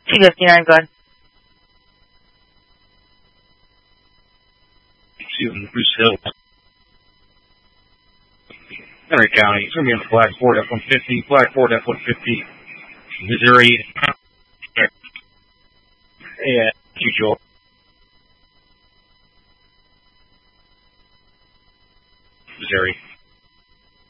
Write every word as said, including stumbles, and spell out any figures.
T fifty-nine, go ahead. Bruce Hill. Henry County. It's going to be on Flag Ford F one fifty. Flag Ford F one fifty. Missouri. Yeah, you, Joel. Missouri.